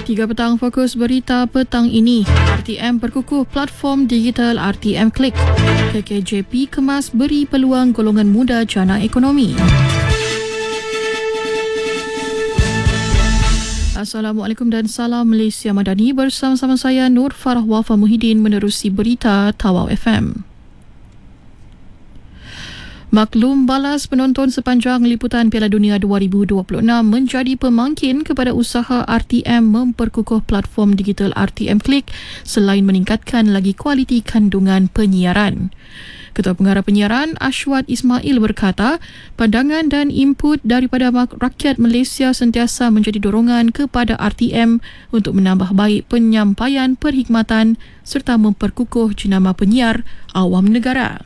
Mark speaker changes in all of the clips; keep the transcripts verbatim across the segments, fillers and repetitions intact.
Speaker 1: Tiga petang fokus berita petang ini. R T M perkukuh platform digital R T M Klik. K K J P kemas beri peluang golongan muda jana ekonomi. Assalamualaikum dan salam Malaysia Madani, bersama-sama saya Nur Farah Wafa Muhyiddin menerusi berita Tawau F M. Maklum balas penonton sepanjang liputan Piala Dunia dua ribu dua puluh enam menjadi pemangkin kepada usaha R T M memperkukuh platform digital R T M Klik selain meningkatkan lagi kualiti kandungan penyiaran. Ketua Pengarah Penyiaran Ashwat Ismail berkata, pandangan dan input daripada rakyat Malaysia sentiasa menjadi dorongan kepada R T M untuk menambah baik penyampaian perkhidmatan serta memperkukuh jenama penyiar awam negara.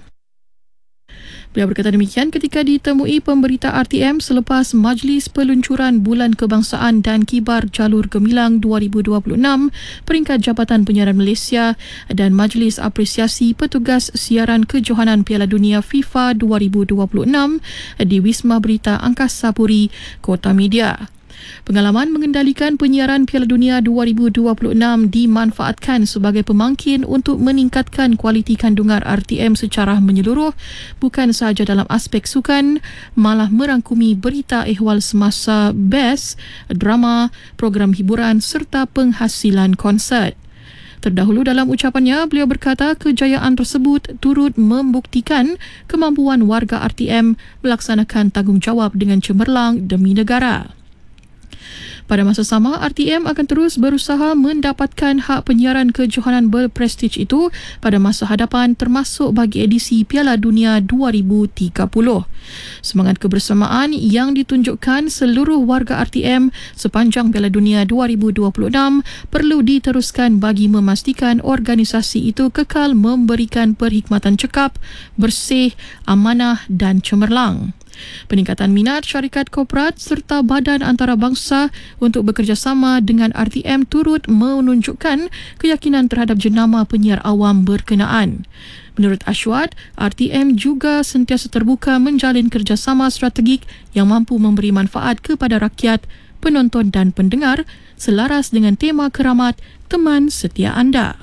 Speaker 1: Beliau berkata demikian ketika ditemui pemberita R T M selepas Majlis Peluncuran Bulan Kebangsaan dan Kibar Jalur Gemilang dua ribu dua puluh enam peringkat Jabatan Penyiaran Malaysia dan Majlis Apresiasi Petugas Siaran Kejohanan Piala Dunia FIFA dua ribu dua puluh enam di Wisma Berita Angkasa Puri, Kota Media. Pengalaman mengendalikan penyiaran Piala Dunia dua ribu dua puluh enam dimanfaatkan sebagai pemangkin untuk meningkatkan kualiti kandungan R T M secara menyeluruh, bukan sahaja dalam aspek sukan, malah merangkumi berita ehwal semasa B E S, drama, program hiburan serta penghasilan konsert. Terdahulu dalam ucapannya, beliau berkata kejayaan tersebut turut membuktikan kemampuan warga R T M melaksanakan tanggungjawab dengan cemerlang demi negara. Pada masa sama, R T M akan terus berusaha mendapatkan hak penyiaran kejohanan berprestij itu pada masa hadapan, termasuk bagi edisi Piala Dunia dua ribu tiga puluh. Semangat kebersamaan yang ditunjukkan seluruh warga R T M sepanjang Piala Dunia dua ribu dua puluh enam perlu diteruskan bagi memastikan organisasi itu kekal memberikan perkhidmatan cekap, bersih, amanah dan cemerlang. Peningkatan minat syarikat korporat serta badan antarabangsa untuk bekerjasama dengan R T M turut menunjukkan keyakinan terhadap jenama penyiar awam berkenaan. Menurut Ashwat, R T M juga sentiasa terbuka menjalin kerjasama strategik yang mampu memberi manfaat kepada rakyat, penonton dan pendengar selaras dengan tema keramat teman setia anda.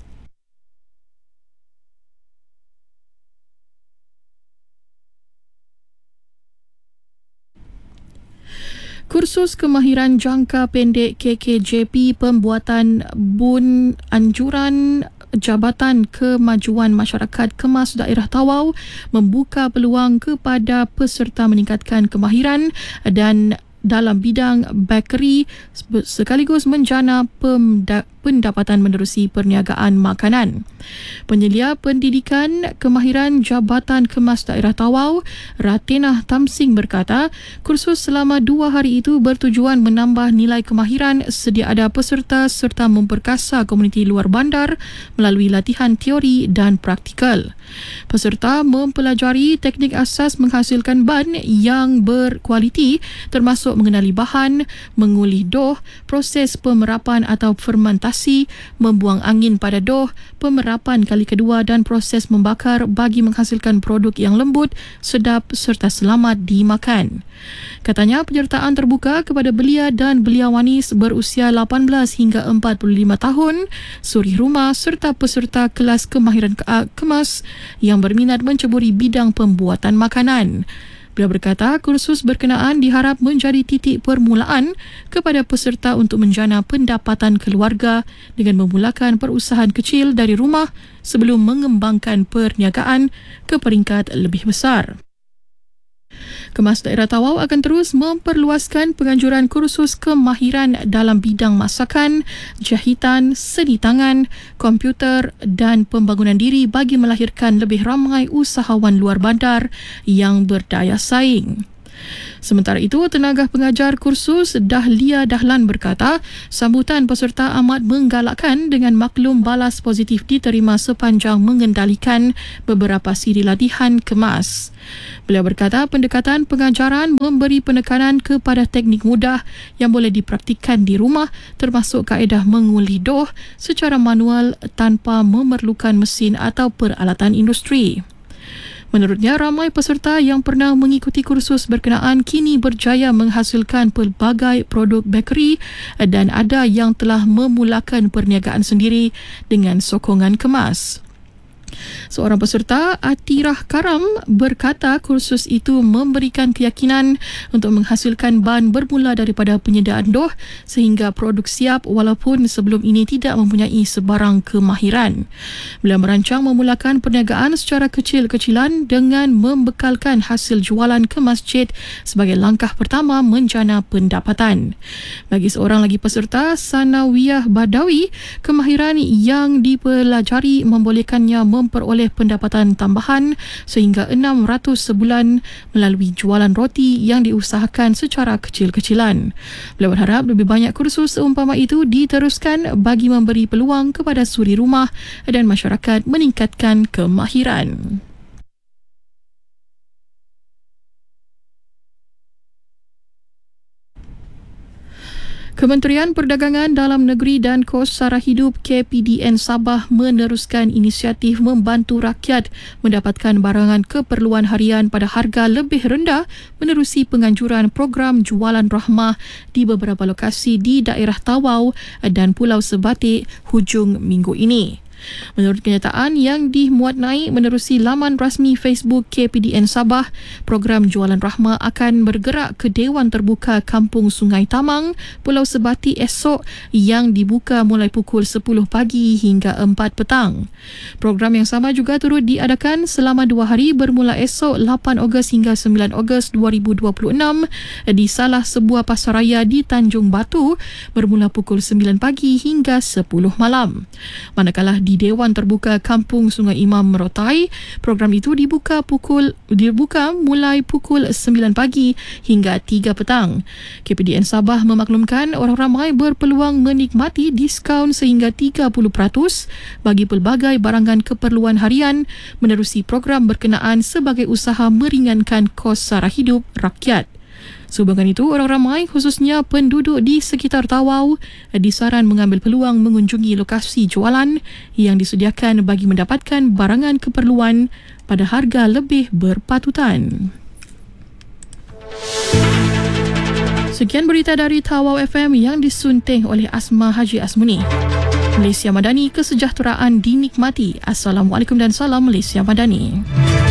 Speaker 1: Kursus kemahiran jangka pendek K K J P pembuatan bun anjuran Jabatan Kemajuan Masyarakat Kemas Daerah Tawau membuka peluang kepada peserta meningkatkan kemahiran dan dalam bidang bakery sekaligus menjana pemda- pendapatan menerusi perniagaan makanan. Penyelia pendidikan kemahiran Jabatan Kemas Daerah Tawau, Ratinah Tamsing berkata, kursus selama dua hari itu bertujuan menambah nilai kemahiran sedia ada peserta serta memperkasa komuniti luar bandar melalui latihan teori dan praktikal. Peserta mempelajari teknik asas menghasilkan ban yang berkualiti termasuk mengenali bahan, mengulih dough, proses pemerapan atau fermentasi, membuang angin pada dough, pemerapan kali kedua dan proses membakar bagi menghasilkan produk yang lembut, sedap serta selamat dimakan. Katanya penyertaan terbuka kepada belia dan beliawanis berusia lapan belas hingga empat puluh lima tahun, suri rumah serta peserta kelas kemahiran kemas yang berminat menceburi bidang pembuatan makanan. Beliau berkata kursus berkenaan diharap menjadi titik permulaan kepada peserta untuk menjana pendapatan keluarga dengan memulakan perusahaan kecil dari rumah sebelum mengembangkan perniagaan ke peringkat lebih besar. Kemas Daerah Tawau akan terus memperluaskan penganjuran kursus kemahiran dalam bidang masakan, jahitan, seni tangan, komputer dan pembangunan diri bagi melahirkan lebih ramai usahawan luar bandar yang berdaya saing. Sementara itu, tenaga pengajar kursus Dahlia Dahlan berkata, sambutan peserta amat menggalakkan dengan maklum balas positif diterima sepanjang mengendalikan beberapa siri latihan kemas. Beliau berkata, pendekatan pengajaran memberi penekanan kepada teknik mudah yang boleh dipraktikkan di rumah termasuk kaedah mengulih dough secara manual tanpa memerlukan mesin atau peralatan industri. Menurutnya, ramai peserta yang pernah mengikuti kursus berkenaan kini berjaya menghasilkan pelbagai produk bekeri dan ada yang telah memulakan perniagaan sendiri dengan sokongan kemas. Seorang peserta, Atirah Karam, berkata kursus itu memberikan keyakinan untuk menghasilkan bahan bermula daripada penyediaan doh sehingga produk siap walaupun sebelum ini tidak mempunyai sebarang kemahiran. Beliau merancang memulakan perniagaan secara kecil-kecilan dengan membekalkan hasil jualan ke masjid sebagai langkah pertama menjana pendapatan. Bagi seorang lagi peserta, Sanawiyah Badawi, kemahiran yang dipelajari membolehkannya mem memperoleh pendapatan tambahan sehingga enam ratus sebulan melalui jualan roti yang diusahakan secara kecil-kecilan. Beliau berharap lebih banyak kursus seumpama itu diteruskan bagi memberi peluang kepada suri rumah dan masyarakat meningkatkan kemahiran. Kementerian Perdagangan Dalam Negeri dan Kos Sara Hidup K P D N Sabah meneruskan inisiatif membantu rakyat mendapatkan barangan keperluan harian pada harga lebih rendah menerusi penganjuran program Jualan Rahmah di beberapa lokasi di daerah Tawau dan Pulau Sebatik hujung minggu ini. Menurut kenyataan yang dimuat naik menerusi laman rasmi Facebook K P D N Sabah, program Jualan Rahmah akan bergerak ke Dewan Terbuka Kampung Sungai Tamang, Pulau Sebatik esok yang dibuka mulai pukul sepuluh pagi hingga empat petang. Program yang sama juga turut diadakan selama dua hari bermula esok lapan Ogos hingga sembilan Ogos dua ribu dua puluh enam di salah sebuah pasaraya di Tanjung Batu bermula pukul sembilan pagi hingga sepuluh malam. Manakala di Di Dewan Terbuka Kampung Sungai Imam Merotai, program itu dibuka pukul dibuka mulai pukul sembilan pagi hingga tiga petang. K P D N Sabah memaklumkan orang ramai berpeluang menikmati diskaun sehingga tiga puluh peratus bagi pelbagai barangan keperluan harian menerusi program berkenaan sebagai usaha meringankan kos sara hidup rakyat. Sehubungan itu, orang ramai khususnya penduduk di sekitar Tawau disaran mengambil peluang mengunjungi lokasi jualan yang disediakan bagi mendapatkan barangan keperluan pada harga lebih berpatutan. Sekian berita dari Tawau F M yang disunting oleh Asma Haji Asmuni. Malaysia Madani, kesejahteraan dinikmati. Assalamualaikum dan salam Malaysia Madani.